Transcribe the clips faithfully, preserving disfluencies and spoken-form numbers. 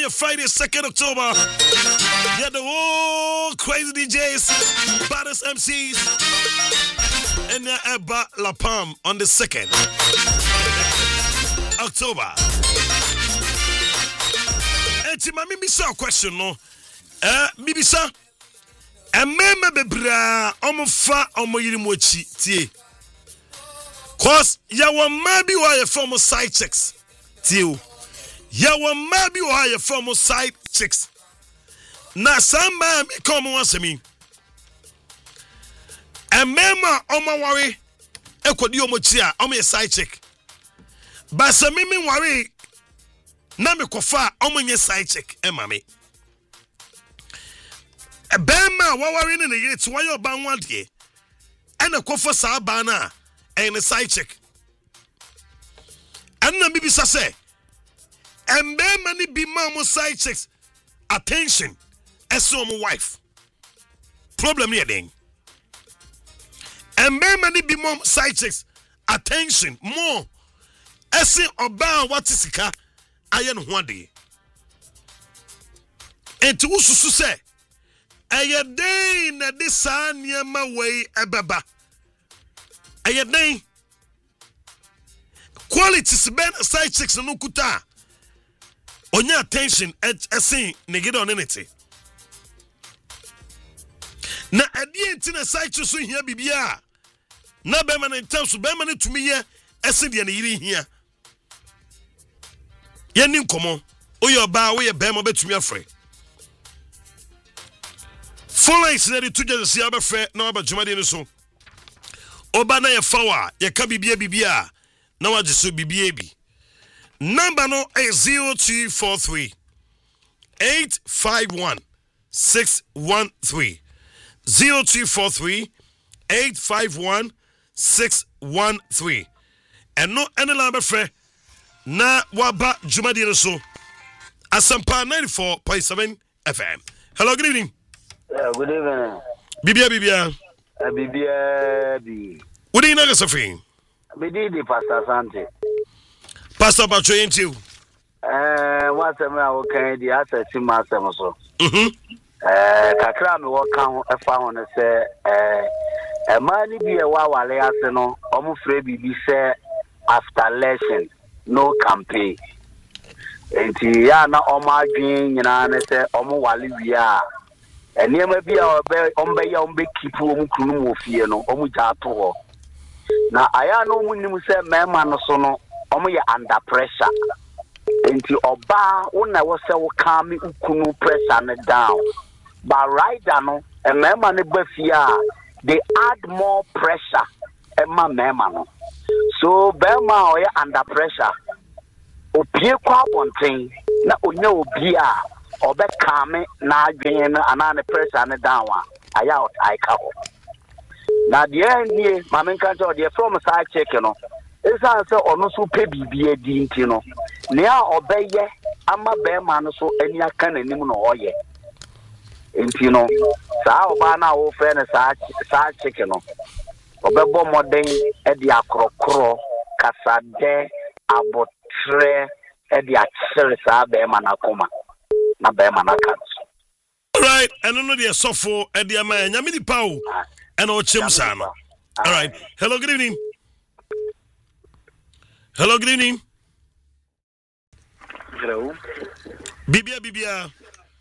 Friday, second October. Yeah, the whole crazy D Js, baddest M Cs, and the Eba La Palm on the second October. And to my Mibisa question, no, eh, Mibisa, and member Bebra, Omofa, Omoyimochi, Tie. Cause ya wa maybe why your former side chicks. Tiu. Ya wa maybe why your former side chicks. Na samba me come once me. And mema oma worry. Ekodi omochia oma your side chick. But some me worry. Na me kofa oma your side chick. Eh mami. E bema wa worry ne ye to why your ban one day. And a kofa sa bana. And a side chick. And na bibi sa say. And then many be mama side chicks. Attention. As my wife. Problem here then. And then many be mama side chicks. Attention. More. As oba what is ika. Ayen one day. And to ususu say. Aye day na this anya ma way ebaba. Aye day. Quality ben side chicks no kuta. Onya attention at essay negate on anything. Na adi entina side chicks here bibia. Na be man in terms of be man to me here essay de na yiri here. Ye nim komo. Oyo ba we be mo betumi afre. Full lines na the two just see abafre na aba jumade no so. Oba na ye fawa ye ka bibia bibia. Now I just be baby. Number no is zero two four three eight five one six one three zero two four three eight five one six one three. And no any number friend na waba jumadi so Asampa ninety-four point seven F M. Hello, good evening. Yeah, good evening. Bibia Bibia. Uh, Bibia B. What do you know, Safin? Bididi Pastor Sante. Pastor Pacho into. Eh, what's a man who can the asset to master so. Mhm. Eh, kakra me wo kan e fa won se eh e mani bi e wa wale ase no omo free bibi se after election no campaign. Enti ya na omo adwen nyina ne se omo wale wi a eniema bi a obe ombe ya ombe keep omo kunu mo fie no omo ja to ho. Na aya no munim se mema no so no omo ye under pressure. Enti oba wona wo se wo kan me ukunu pressure ne down. But right now e mema ne bafia they add more pressure e ma mema no. So bema o ye under pressure. Opie kwa bonten na onya obi a obe kan me na adwen na ana ne pressure ne down a aya o tai ka ho. Na the end, Mamma can't or the from a side check, you know. It's answer or no so pay be a dint, you know. Near obey ye, I'm a bear man so any can and no or ye. And you know, Sao Bana will fairness side check, you know. Obebo modern at the acro crow, Casade, Abotre, at the Axel bear manacoma, na bear manacans. All right, and I know the software at the man, Yamini Pau. And our Chimsana. All right. Hello, good evening. Hello, good evening. Hello. Bibia, Bibia.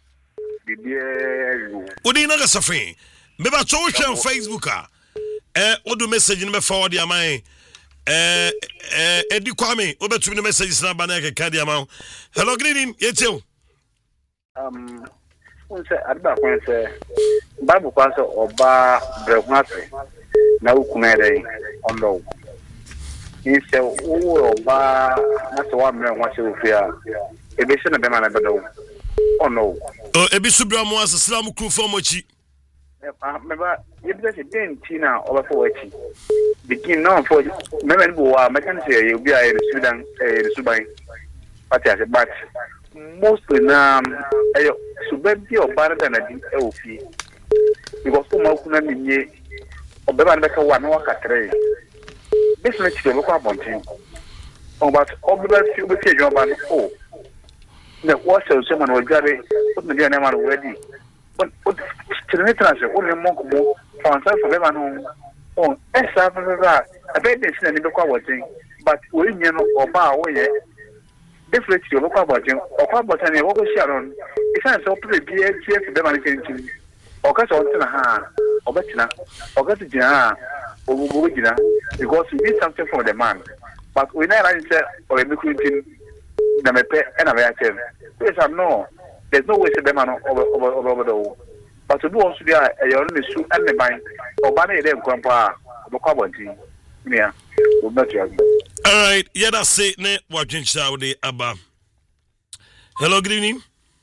Bibia. What do you know, Safin? Maybe I told you on Facebook. Eh, what do message in me forward your mind? Eh, eh, Eddie Kwame, over to the messages now, Banaka Kadiamau. Hello, good evening. Yes, you. Um, Adba Kwanse, Babu Kwanse, Oba Bregmatre, now Kumere on low. He said, oh, Oba, that's one man wants to fear. A bit of them and a oh no. Oh, a bit Subram was a slam crew for Mochi. Remember, if there's a den Tina over for Wachi. Begin now for memorable, I can say you'll be a Sudan, a Subai, but as a batch. Mostly now, I should be better than a D L P because so much in ye or better than one walk at three. This makes you look up on him. Oh, but all the best you will take your man. Oh, the what's someone will grab it, put me there, never ready. But what to the transfer, only monk more, found some for them. Oh, yes, I bet this is the watching, but we know or bar away. Different to look about him, or about any over Sharon. It's not so pretty beer, cheer to them anything. Or cut on to the hand, or better, or got to Jana, or Wugina, because we need something for the man. But we never answer or a recruiting the Mepe and a reactive. Yes, I know. There's no way to the man over over the but to do also there, a only shoe and the mind, or banner them, Grandpa, or Cobblety. Yeah, we'll bet you. All right, yeah, that's it. Ne watching Saudi Abba. Hello, good evening.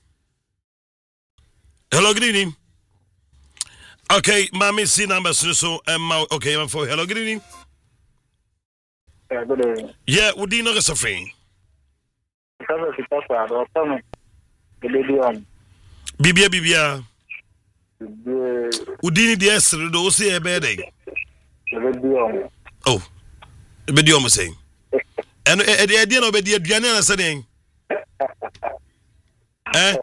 Hello, good evening. Okay, mommy, see number so um, okay, I'm for hello, good evening. Yeah, good evening. Yeah, would you know the suffering? Bibia, Bibia. Would you need the answer to say a bad day? Oh, a bit you saying. And at the idea of the Diana saying, eh?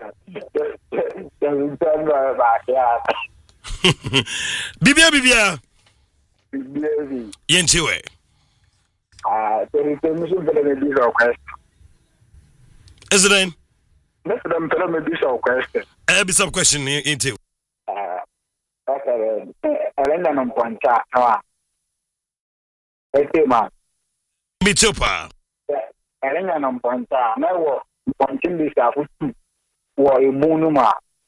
Bibia, Bibia. Yenchiwe. Ah, there is a mission for the visa question. Is it then? Let them tell me this question. I'll be some question into. Ah, okay. I don't know point. Ah, okay, man. Me too, pa. I don't know point. Ah, now what? Pointing this out. What a moonuma.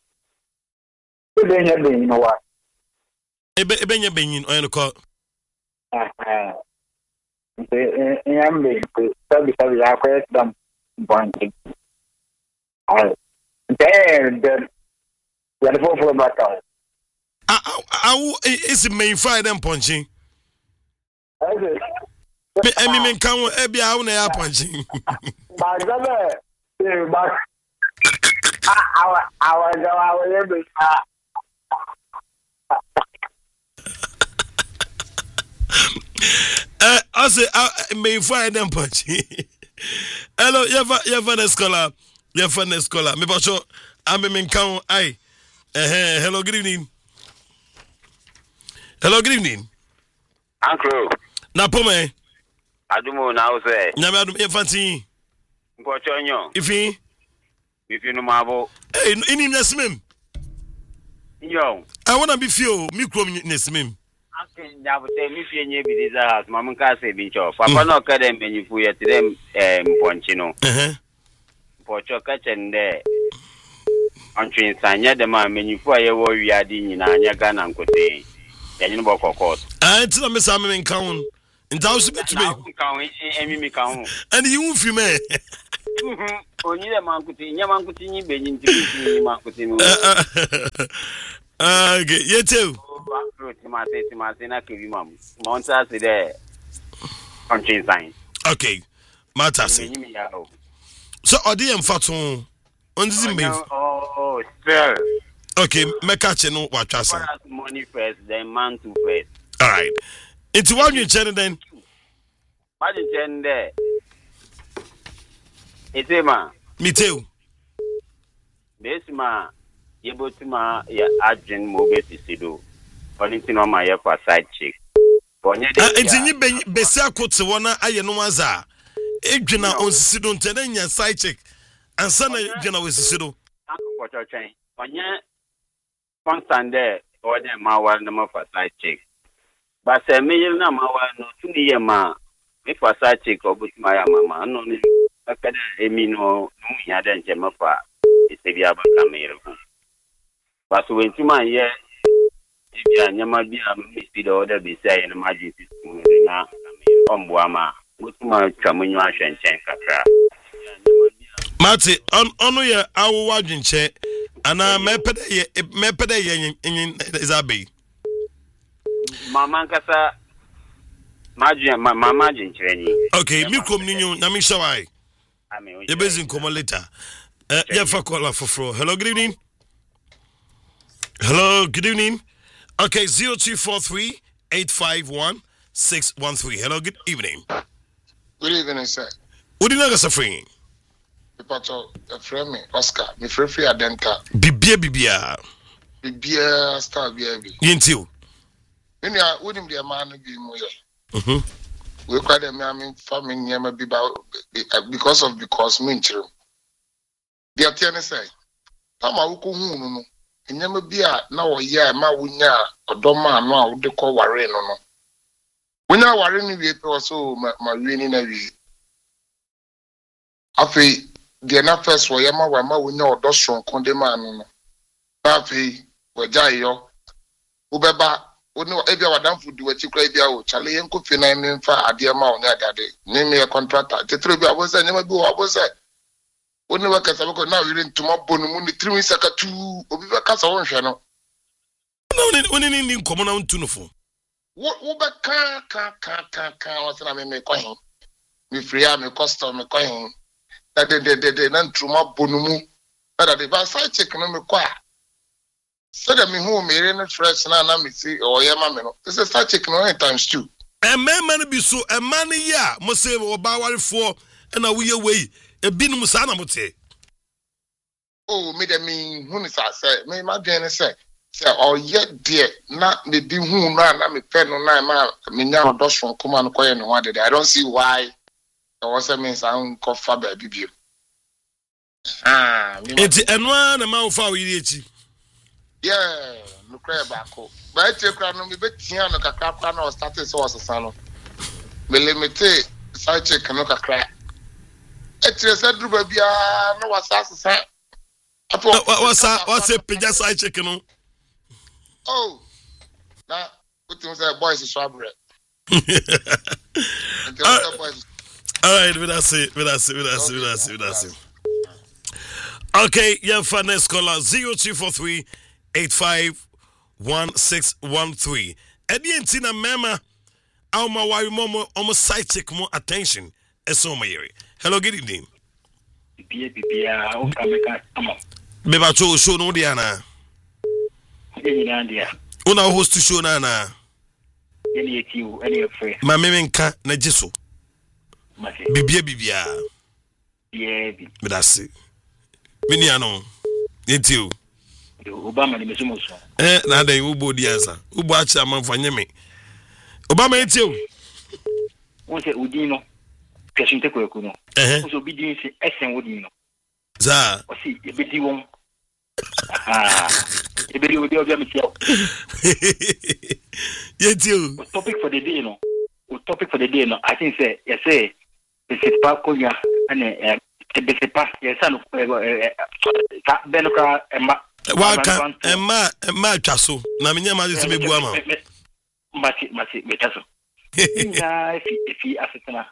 Then you know what? Ebe ebe nye benyin oyen ko. Ah ah. Eh eh am be sabi sabi ya ko dam pointing. Ah. Then then ya the for back out. Ah ah is main fire them punching. Okay. Me emi men kan e bia how na ya punching. Ba gabe. Eh ba. Ah awa awa gawa we be ah. Uh, I say, I may find them punch. Hello, you have you have a scholar. You have a scholar. Me bacho, I'm a man count. Aye. Uh, hello, good evening. Hello, good evening. Uncle. Na pome. Adumo na ose. Nyame adum e fanti. Nkochonyo. Ifi. Ifi no mabo. Hey, inim nesmem. Yo. I wanna be feel me krom nesmem. Akin jabute mi fi enye bi diza house mamun ka se bi cho. Papa no ka dem benyifu ye tire eh mponchi no. Eh. Pocho ka chende. Antwin sanya dem a benyifu aye wo wiade nyina anya ga na nkote. Ya nyino bo kokot. Ah, tina me sa me nkan. Nta wo be to be. Nkan emi mi kan ho. And you fi me. Mhm. Onyi de mankuti, nya mankuti nyi benyi nti mankuti no. Ah, okay, you too. Okay, Matasi. So, Odi and Faton on this email. Oh, sir. Okay, me catch no what trust. Money first, then man to first. All right. It's one you channel then. What you channel there? It's a man. Me too. This man, you put my agent mobile to do. Only thing on my for side chick. It's in you be circled to one I know was a Edgena on Sidon Tenania side chick and son of Jenna was Sido. What your chain? On your constant there, or the Mawa number for side chick. But a million number no two year ma, if for side chick or with my mamma, no, I mean, no, no, I didn't jam up. It's a Biaba Camero. But when to my year, if you are never be a misty order be saying a magic now, on Buama, with my Chamuno and Chancra. Marty, on honor your our watching chair, and I meped meped in Zabi. Mamma Cassa, Magic, my margin training. Okay, me come in, Namisha. I mean, you're busy in Como later. Uh, yeah, for caller for fro. Hello, good evening. Hello, good evening. Okay, zero two four three eight five one six one three. Hello, good evening. Good evening, sir. What do you know, suffering? Pacho, a friend me, Oscar, me free free adenta. Bibia bibia. Bibia star baby. Yintiu. When you are with him, the man be more. Mhm. We quite a man family near me because of because me too. The attorney say, Tama uku hunu no. Nyama bia na wo ye ma wonya odoma no a wo de ko ware no no. Wonya ware ni wie pe so ma ma wie ni na wie. Afi de na first wo ye ma wa ma wonya odo sonko de ma no no. Afi wo jai yo. Wo beba woni e bia wadamfo di wachi kra bia wo chale yen ko fi na me mfa ade ma wo nya dade. Ni me contractor. Tetro bia wo say nyama bi wo wo say woni wa kasa ko na yire ntuma bonu mu ni three sakatu obi ba kasa won hwe no na woni ni ni nkomo na ntu no fo wo wo ba ka ka ka ka ka wa sana me me ko hin me free am me custom me ko hin da de de de na ntuma bonu mu da de ba sai check no me ko a so da me hu me re no fresh na na me si o ye ma me no this is start check no times two e me man bi so e man ya mo se oba warefo na wo ye wei ebinum sa na mote oh me de me hu ni sa say me ma den say say o ye de na me di hu na na me pe no na ma me nya odo so kuma no koye no wade I don't see why there was a means an ko fa ba bibio ah me enti enwa na ma fa wo yiri echi yeah no cry ba ko ba tie kra no me betia no kakra kra na o start so osesa no me limite sa check no kakra etre se druba bia no wasasa sa apo wasa wasa pija side check no oh na utim say boys is shabre all right with us with us with us with us with us okay yeah finance caller zero two four three eight five one six one three edi entina mema alma wari momo almost side check more attention eso mayeri. Hello, good evening. Bibia bibia o kameka ama. Me ba cho show no dia na. Eni na dia. Una host show na na. Eni etiwo, eni efre. Ma me nka na jiso. Mase. Bibia bibia. Ye bi. Me da se. Me ni ano. Etiwo. Obama ni mesumo so. Eh na da ubo di ansa. Ubo acha amanfa nyeme. Obama etiwo. Won se udino. Kashinte ko ekuno. Eh. So bi din se esen wodi no. Za. O si e bedi won. Ah. E bedi wodi obi am tiao. Yetiwo. Topic for the day no. O topic for the day no. I think say yes say this is pa konya ane eh this is pa yes no eh ka benokra emma. Wa ka emma emma twaso. Na me nyama se bebu ama. Mati mati betaso. Ya fi fi afetana.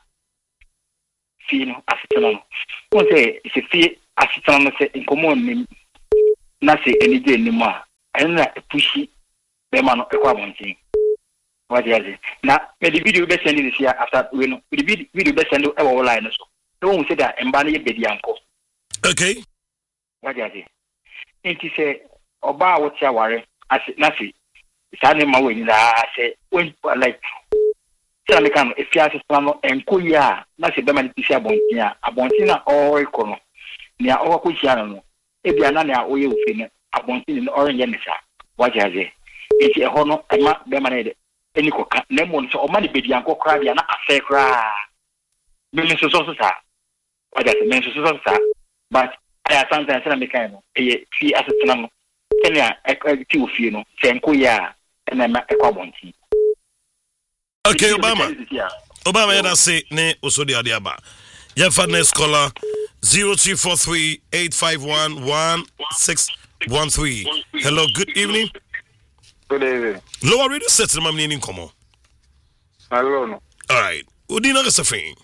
Fino asitana no won say se fi asitana no se in common nim na se eni de nim a ena pushi be ma no ekwa montin what is na me the video be send this year after we no the video be send e wo line so so won say that emba na ye bedi anko okay what is enti se oba wo tia ware ase na se sa ne ma we ni da se when like tell me can if you are to enko ya na se be man pisi abontin a abontin na o ikono nia o ko hia no e bia na na o ye ofi ne abontin no orange ne sa wajaze enti e ho no ema be man e de eni ko ka na mo so o man be dia nko kra bia na afa kra me me so so so sa wajaze me so so so sa but I sometimes na me kan no e fi asetena no enia e ti ofi no se enko ya na ma e ko abontin. Okay, Obama. Obama, you say ne osodi adiaba. Your finance caller zero two four three eight five one one six one three. Hello, good evening. Good evening. Lower radio set the mammy in common. Hello. All right. Udina Gasafin.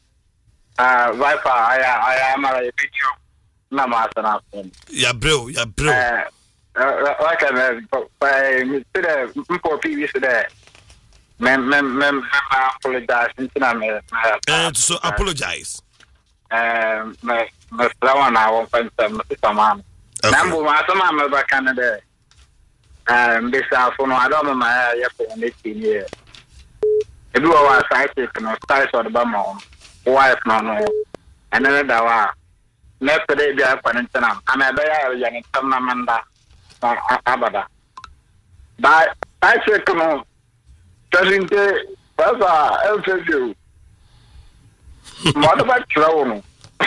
Ah, Viper, I I am a video. Namasana. Ya bro, ya bro. Uh, like I by Mister P V today. Mem mem mem apologize ntina me and so apologize um me me flower na won panta me sama nambo ma sama me ba Canada um this afo no adom ma ya for next year ebi wa wa site no style so the ba ma wife no no and then that wa next day they are panentana. I'm a bear, young Tamamanda, Abada. But I said, come on, doesn't it? That's I'll tell you. What about trouble?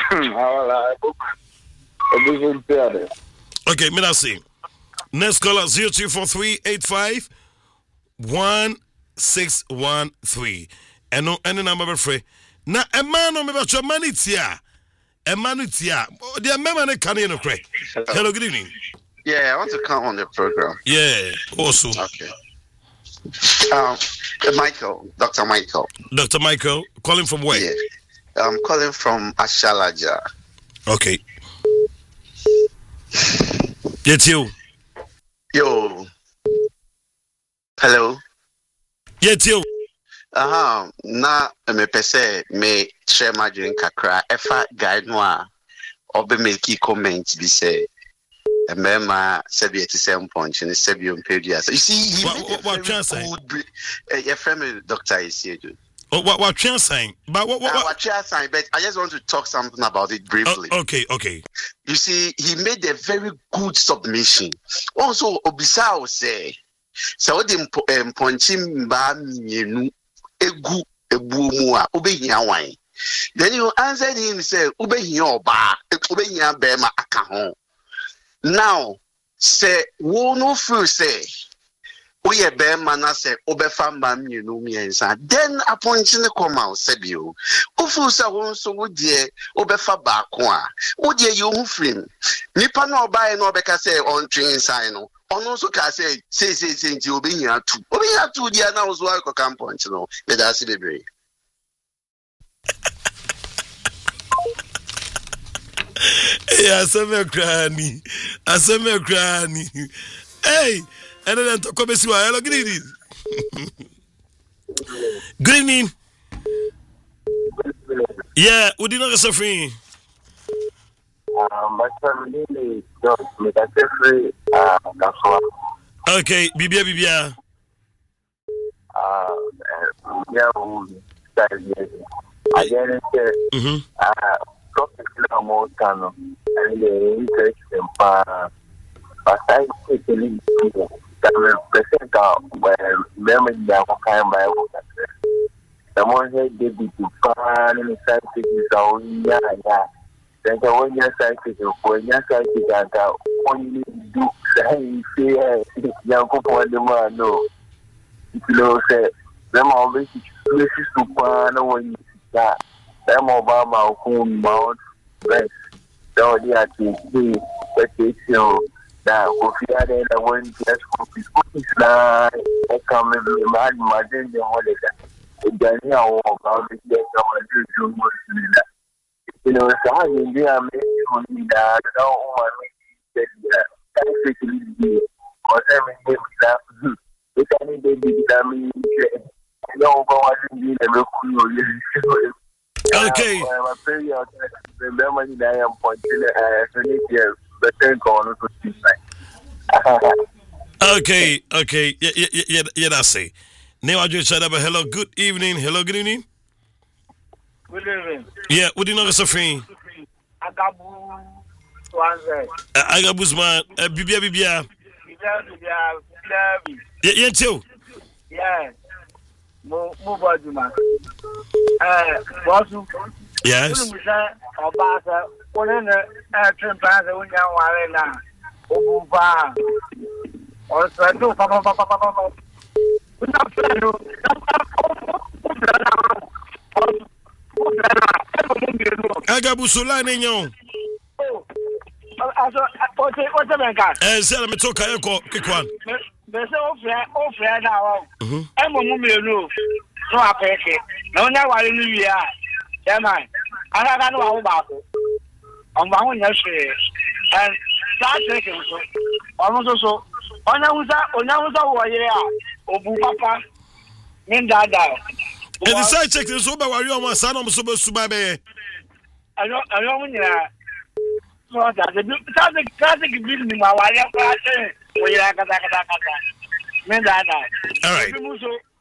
Okay, me not see. Next caller zero two four three eight five one six one three. And no any number free. Na a man on me about your money tia. A man tia. The man can you know crack. Hello, good evening. Yeah, I want to come on the program. Yeah, also. Okay. Um, Michael, Doctor Michael. Doctor Michael, calling from where? Yeah. I'm calling from Ashalaja. Okay. Get you. Yo. Hello. Get you. Uh-huh. Na me pese me share my drink kakra. Efa guy noa. Obe me ki comment bi say. Emema sebi eti sem punch ni sebi on pedia. You see, he what, what, what good. Uh, your friend doctor is here, dude. Oh, what what you saying? But what what, what? Uh, what you saying? But I just want to talk something about it briefly. Oh, okay, okay. You see, he made a very good submission. Also, Obisao say, so the punching ba mienu egu ebu mua ubehia wan. Then you answered him say ubehia oba ubehia bema aka ho. Now, say wo no feel say oye bema na say obefa mba mienu miensa. Then appointing the come out sebio. Ofu sa won so wo de obefa ba ko a. Wo de you hu frame. Nipa no oba no obeka say on train sign no. Ono so ka say say say say nti obehia tu. Obehia tu dia na wo so akọ camp point no. Be da se bebre. Yeah, aseme krani. Aseme krani. Hey, and then to come see hello, good evening. Good evening. Yeah, we did not suffering. Um, my family is not make a free. Uh, that's what. Okay, Bibia Bibia. Uh, yeah, that is. I get it. Mhm. Uh, professional more time, and the interest in pa. But I take the lead. That will present out where memory that will come by. Someone said they be too far and the side is all yeah, yeah. Then the one year side is when your side is that only do say, say, young couple of them are no. If you know, say, them always places to pan when you see that. Them Obama who mount rest. So they are to see what they show. That Kofi had a one just Kofi is like I come and be mad, mad in the holiday. Then I walk out the day someone to do more that. You know, so I mean, they are making only that. I don't want to make that. That's basically or seven days that. If any day that means I don't go out and be a local. Okay. My period, remember that I am pointing at a year. Okay, okay, yeah, yeah, yeah, yeah, that's it. Now I just said, hello, good evening, hello, good evening. Good evening. Yeah, what do you know, Sophie? Agabu Swanze. Agabu's man, Bibia Bibia. Bibia Bibia. Yeah, yeah, too. Yeah. Mo mo baduma. Eh, bosu. Yes. Obasa, one in a train plan when you are now. Obuba. Or so do papa papa papa. Agabu Sulani nyo. Oh. Also, what's it what's the man got? Eh, say me talk I ko kikwan. Me say o fe o fe now. Mhm. E mo mu me no. No apeke. Na onya wale ni wi a. Yeah, man. I have no about it. I'm going to say, and start taking so. Almost so. On a was on a was a Obu Papa. Name that down. And the side check is over where you are, son of Super Subabe. I don't, I don't know. So that's the classic building. My wife, we are Kata Kata. Name that down. All right.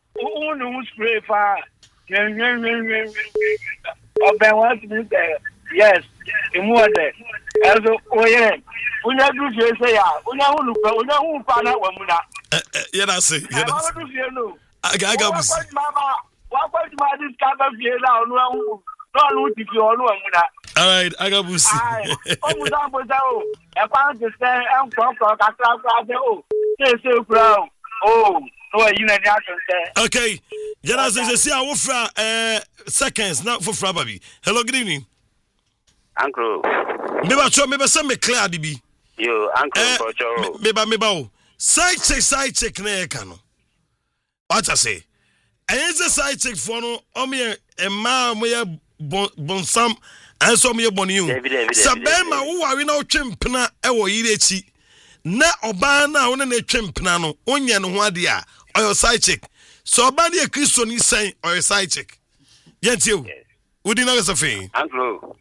Who knows spray fire? Ọbẹ̀ wọn ti ní bẹ̀rẹ̀ Yes, in more than as oh yeah. When I do you say ya, when I will look, when I will find out one minute. Yeah, that's it. Yeah, that's it. I got Mama, what was my discover here now? No, no, if you all know. All right, I got Busi. Oh, was out. I found the stand and talk about oh, say so proud. Oh, no, you know that. Okay, yeah, as I say, I will for uh seconds, not for Frababi. Hello, good evening. Uncle. Maybe I try, maybe some me clear D B. You, Uncle, uh, maybe, maybe, side check, side check, ne cano. What I say? I answer side check for no, oh, me a man, me a bonsam, and so me a bonu. Sabema, who are we now chimpna, ewo yirechi. Na obana, one ne chimpna no, onya no wadia, or your side check. So, Bani a Christian is saying, or your side check. Yet you, would you know as a thing? Uncle.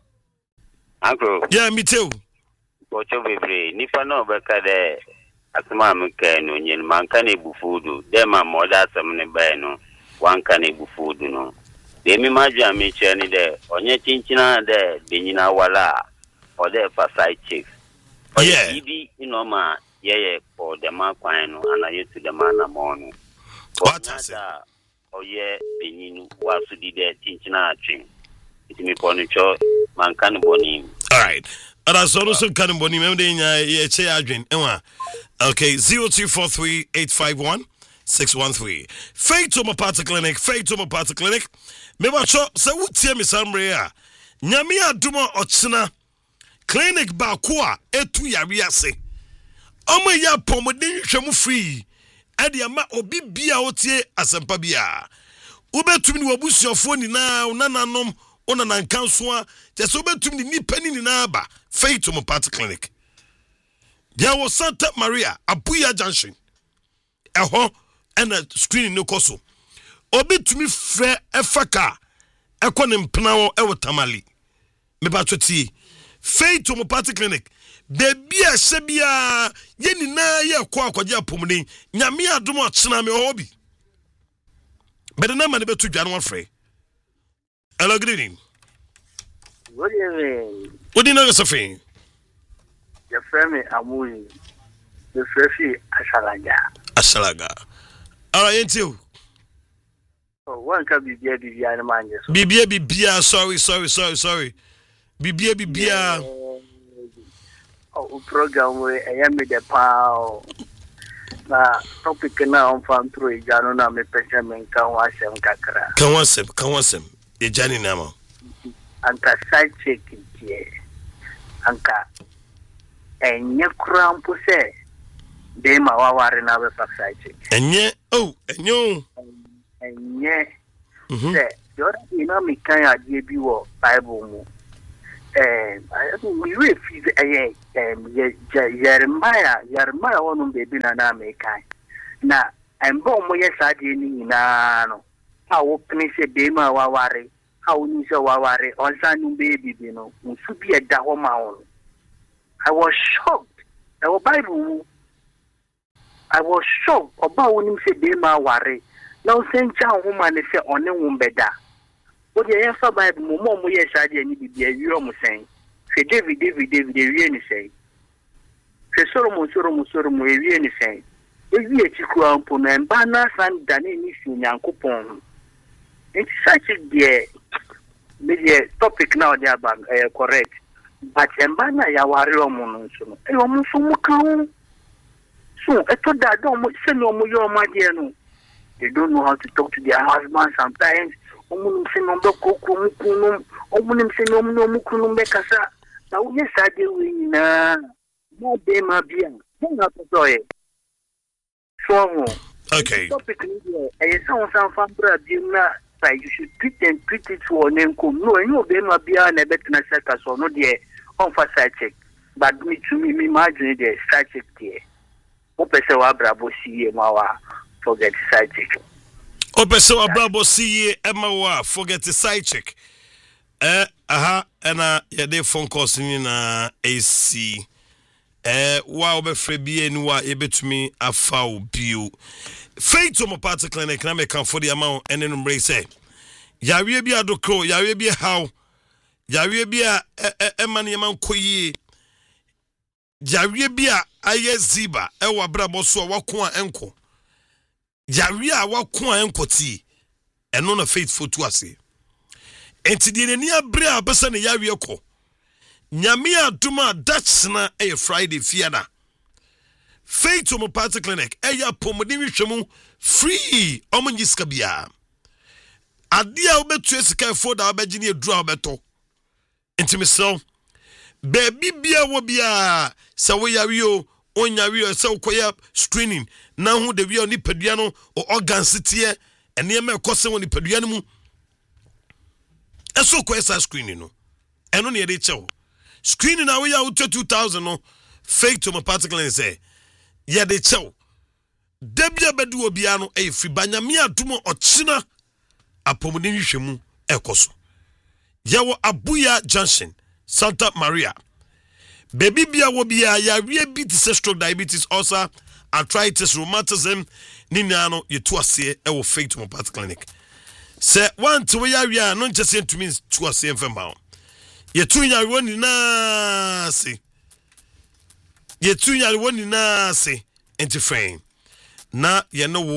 Uncle. Yeah, me too. What you be nipa no beka de asma amka no nyen manka na ebufudu de ma moda asem ne ba no wanka na ebufudu no de mi maju ameche ni de onye chinchina de benyina wala o de fa side chick. Yeah. Ibi ino ma yeye for the man kwan no ana yetu de man na mo no. What I say? Oye benyinu wasu di de chinchina atwin. Itimi ponicho manka no boni. All right. And I saw also kind of boni member in a chair adwin. Okay, zero two four three eight five one six one three. Faith to my party clinic, faith to my party clinic. Maybe I saw so what tear me somewhere. Nyamia Duma Ochina clinic Bakua etu yariase. Oma ya pomodin hwemu free. Ade ama obi bia otie asempa bia. Ubetumi ni wabusuafo ni na nananom ona nankansoa jeso betumi ni pani ni na aba faith to my party clinic. There was Santa Maria Abuya Junction. Eho and a screen no koso. Obi to me frɛ efaka ekɔ ne mpnawo ewo tamale. Me ba tweti. Faith to my party clinic. Baby a sebia ye ni na ye kɔ akɔje apomni. Nyame adom akyena me obi. But the name man be to dwan one frɛ. Hello, good evening. Good evening. What do you know yourself? Your friend Amui, the freshie Ashalaga. Ashalaga. All right, until. Oh, one can be dear, the man. Bibia, Bibia, sorry, sorry, sorry, sorry. Bibia, Bibia. Oh, program where I am with the power. Na topic now on farm through Janona, me pension can wash him kakra. Can wash him, can wash him. A Johnny Namo. Anka side check here. Anka. Enye krampo se de ma waware na be faksite enye oh enyo enye se yo ina mi kan ade bi wo bible mu eh we we fi eh eh Jeremiah Jeremiah wonu be bi na na me kan na embo mo ye sade ni na no ha wo pini se de ma waware ha wo ni se waware onsan nu be bi bi no nsu bi e da ho ma wo. I was shocked. I was Bible. I was shocked about when him say they ma worry. Now saying John woman say on a wombeda. What you have Bible more more yes I didn't be a year saying. Say David David David they really say. Say Solomon Solomon Solomon we really say. If you chiku ampo and banner san dani ni si nyankopon. It's such a the the topic now they are uh, correct. But embana ya wari omo nso no e omo so mo kan so eto da do mo se no mo yo ma de no they don't know how to talk to their husband sometimes omo no se no be kokko mu kunu omo no se no mo mu kunu be kasa na wo ye sade we na mo be ma bia mo na to so e so okay topic ni e sound sound fa bra bi na you should treat and treat it for an income. No, you be no be an better sector, so no dear on for side check. But me to me, imagine the side check there. Opesewa bravo see mawa forget side check. Opesewa bravo see mawa forget the side check. Eh, aha, and uh, yeah, they phone calls in uh, A C. Eh, wow, be free be anywhere able to me a foul view. Faith to my party clinic, and I make for the amount and then embrace it. Yari be a doctor, Yari be how yawie bi a ema ne man koyie yawie bi a aye ziba e wa brabo so wako a enko yawie a wako a enko ti eno na faithful to ase enti de ni abre a besa ne yawie ko nyame aduma that's na e Friday fiada Faith Homeopathic Clinic eya pomodin hwemu free omunyiska bia ade a obetu esika foda obegye ne edura obeto enti meso baby bia wo bia se wo yawe o onyawe o se ukoya screening na hu de bia ni padua no organ tie ene me ekose woni padua no mu eso ko esa screening no eno ne de chewo screening na we ya two thousand no Faith Homeopathic Clinic say ya de chewo debia bedu obia no e fi banyame adumo ochina apomodin hwehwemu ekoso yawo Abuya Junction Santa Maria baby bia wo bia ya wie bit stroke diabetes ulcer arthritis rheumatism nina no yetu ase e wo Faith Homeopathic Clinic se want we ya wie no nchese ntumi tu ase mfema yetu nya woni na se yetu nya woni na se enti fine na ye no